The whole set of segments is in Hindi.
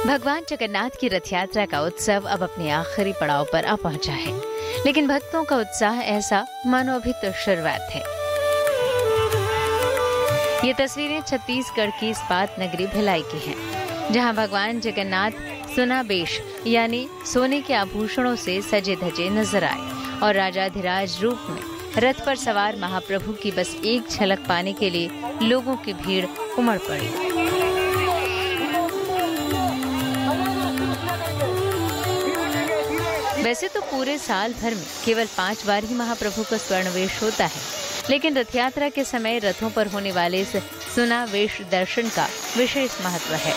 भगवान जगन्नाथ की रथ यात्रा का उत्सव अब अपने आखिरी पड़ाव पर आ पहुंचा है, लेकिन भक्तों का उत्साह ऐसा मानो अभी तो शुरुआत है। ये तस्वीरें छत्तीसगढ़ की इस्पात नगरी भिलाई की हैं, जहां भगवान जगन्नाथ सुनाबेश यानी सोने के आभूषणों से सजे धजे नजर आए और राजाधिराज रूप में रथ पर सवार महाप्रभु की बस एक झलक पाने के लिए लोगों की भीड़ उमड़ पड़ी। वैसे तो पूरे साल भर में केवल 5 बार ही महाप्रभु का स्वर्णवेश होता है, लेकिन रथ यात्रा के समय रथों पर होने वाले इस सुनावेश दर्शन का विशेष महत्व है।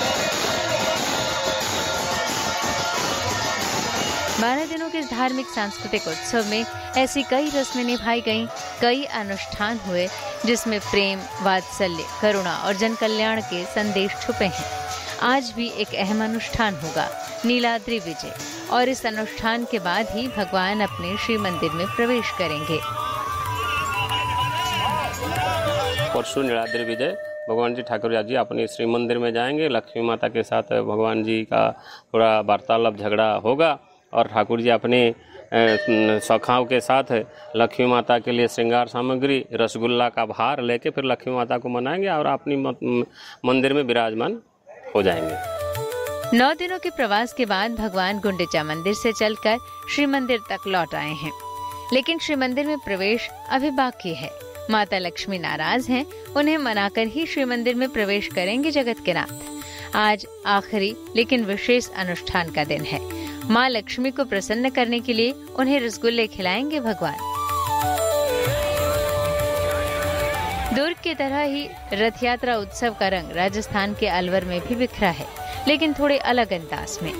12 दिनों के इस धार्मिक सांस्कृतिक उत्सव में ऐसी कई रस्में निभाई गईं, कई अनुष्ठान हुए जिसमें प्रेम, वात्सल्य, करुणा और जन कल्याण के संदेश छुपे हैं। आज भी एक अहम अनुष्ठान होगा, नीलाद्रि विजय, और इस अनुष्ठान के बाद ही भगवान अपने श्री मंदिर में प्रवेश करेंगे। परसों नीलाद्रि विजय भगवान जी ठाकुर जी अपने श्री मंदिर में जाएंगे। लक्ष्मी माता के साथ भगवान जी का थोड़ा वार्तालाप झगड़ा होगा और ठाकुर जी अपने सखाओं के साथ लक्ष्मी माता के लिए श्रृंगार सामग्री, रसगुल्ला का भार लेके फिर लक्ष्मी माता को मनाएंगे और अपनी मंदिर में विराजमान हो जाएंगे। 9 दिनों के प्रवास के बाद भगवान गुंडिचा मंदिर से चलकर श्री मंदिर तक लौट आए हैं, लेकिन श्री मंदिर में प्रवेश अभी बाकी है। माता लक्ष्मी नाराज हैं, उन्हें मनाकर ही श्री मंदिर में प्रवेश करेंगे जगत के नाथ। आज आखिरी लेकिन विशेष अनुष्ठान का दिन है। माँ लक्ष्मी को प्रसन्न करने के लिए उन्हें रसगुल्ले खिलाएंगे भगवान। दुर्ग की तरह ही रथ यात्रा उत्सव का रंग राजस्थान के अलवर में भी बिखरा है, लेकिन थोड़े अलग अंदाज में।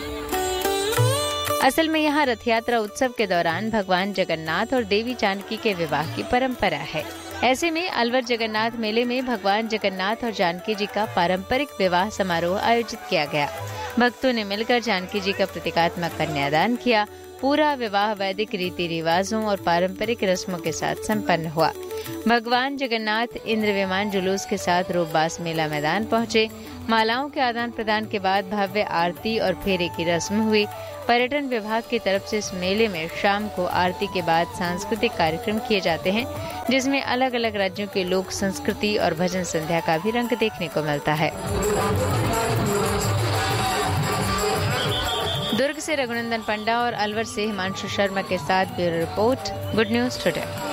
असल में यहाँ रथ यात्रा उत्सव के दौरान भगवान जगन्नाथ और देवी जानकी के विवाह की परंपरा है। ऐसे में अलवर जगन्नाथ मेले में भगवान जगन्नाथ और जानकी जी का पारंपरिक विवाह समारोह आयोजित किया गया। भक्तों ने मिलकर जानकी जी का प्रतीकात्मक कन्यादान किया। पूरा विवाह वैदिक रीति रिवाजों और पारंपरिक रस्मों के साथ संपन्न हुआ। भगवान जगन्नाथ इंद्र विमान जुलूस के साथ रोबबास मेला मैदान पहुँचे। मालाओं के आदान प्रदान के बाद भव्य आरती और फेरे की रस्म हुई। पर्यटन विभाग की तरफ से इस मेले में शाम को आरती के बाद सांस्कृतिक कार्यक्रम किए जाते हैं, जिसमें अलग अलग राज्यों के लोक संस्कृति और भजन संध्या का भी रंग देखने को मिलता है। दुर्ग से रघुनंदन पंडा और अलवर से हिमांशु शर्मा के साथ bureau report, good news today.